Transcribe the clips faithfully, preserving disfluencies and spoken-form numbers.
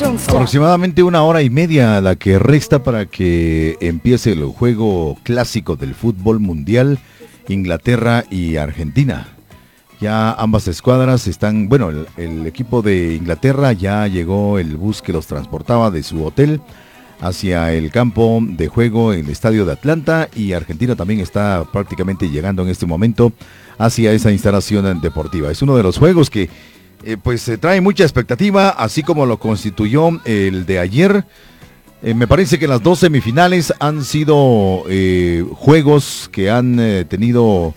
Aproximadamente una hora y media la que resta para que empiece el juego clásico del fútbol mundial, Inglaterra y Argentina. Ya ambas escuadras están, bueno, el, el equipo de Inglaterra ya llegó el bus que los transportaba de su hotel hacia el campo de juego en el estadio de Atlanta, y Argentina también está prácticamente llegando en este momento hacia esa instalación deportiva. Es uno de los juegos que eh, pues se trae mucha expectativa, así como lo constituyó el de ayer. Eh, me parece que las dos semifinales han sido eh, juegos que han eh, tenido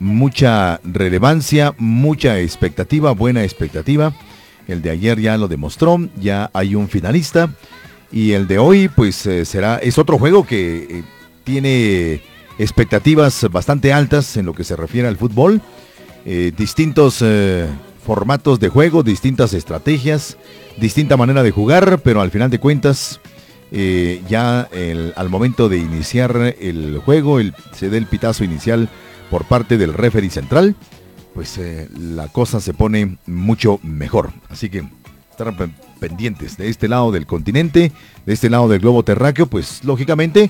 mucha relevancia, mucha expectativa, buena expectativa. El de ayer ya lo demostró, ya hay un finalista. Y el de hoy, pues, eh, será, es otro juego que eh, tiene expectativas bastante altas en lo que se refiere al fútbol. Eh, distintos eh, formatos de juego, distintas estrategias, distinta manera de jugar, pero al final de cuentas, eh, ya el, al momento de iniciar el juego, el, se da el pitazo inicial por parte del referee central, pues eh, la cosa se pone mucho mejor. Así que estar pendientes de este lado del continente, de este lado del globo terráqueo, pues lógicamente,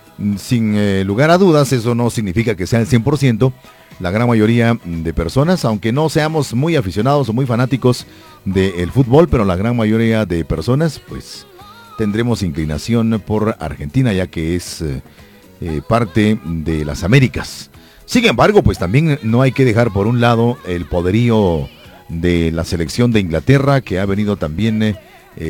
sin eh, lugar a dudas, eso no significa que sea el cien por ciento. La gran mayoría de personas, aunque no seamos muy aficionados o muy fanáticos del fútbol, pero la gran mayoría de personas, pues tendremos inclinación por Argentina, ya que es eh, eh, parte de las Américas. Sin embargo, pues también no hay que dejar por un lado el poderío de la selección de Inglaterra, que ha venido también eh, eh,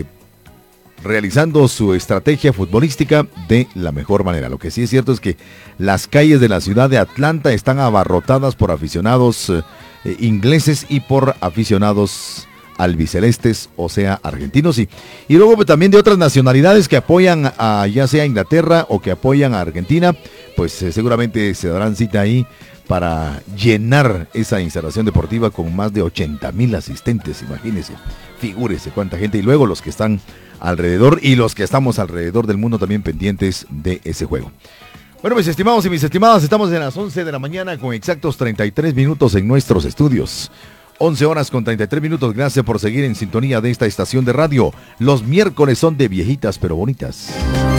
realizando su estrategia futbolística de la mejor manera. Lo que sí es cierto es que las calles de la ciudad de Atlanta están abarrotadas por aficionados eh, ingleses y por aficionados albicelestes, o sea, argentinos, y, y luego pues, también de otras nacionalidades que apoyan a ya sea Inglaterra o que apoyan a Argentina, pues eh, seguramente se darán cita ahí para llenar esa instalación deportiva con más de ochenta mil asistentes, imagínense, figúrese cuánta gente, y luego los que están alrededor y los que estamos alrededor del mundo también pendientes de ese juego. Bueno, mis estimados y mis estimadas, estamos en las once de la mañana con exactos treinta y tres minutos en nuestros estudios. once horas con treinta y tres minutos, gracias por seguir en sintonía de esta estación de radio. Los miércoles son de viejitas pero bonitas.